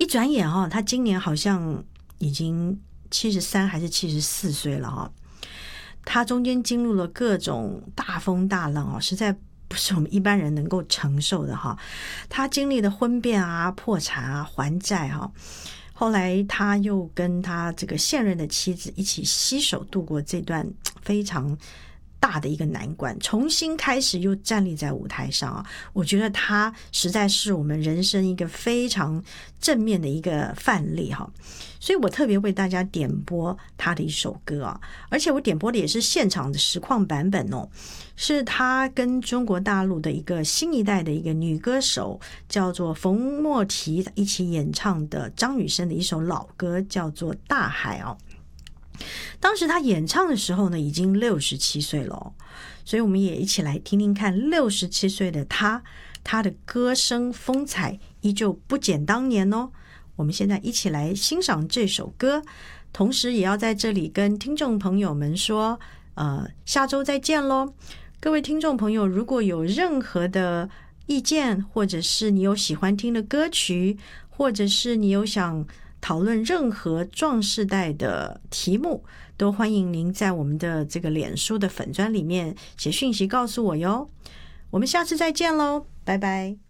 一转眼他今年好像已经73还是74岁了他中间经历了各种大风大浪实在不是我们一般人能够承受的他经历了婚变破产还债后来他又跟他这个现任的妻子一起携手度过这段非常大的一个难关，重新开始又站立在舞台上我觉得他实在是我们人生一个非常正面的一个范例所以我特别为大家点播他的一首歌而且我点播的也是现场的实况版本是他跟中国大陆的一个新一代的一个女歌手叫做冯莫提一起演唱的张雨生的一首老歌叫做《大海》当时他演唱的时候呢已经67岁了所以我们也一起来听听看67岁的他的歌声风采依旧不减当年我们现在一起来欣赏这首歌，同时也要在这里跟听众朋友们说下周再见咯。各位听众朋友，如果有任何的意见，或者是你有喜欢听的歌曲，或者是你有想讨论任何壮世代的题目，都欢迎您在我们的这个脸书的粉专里面写讯息告诉我哟。我们下次再见咯，拜拜。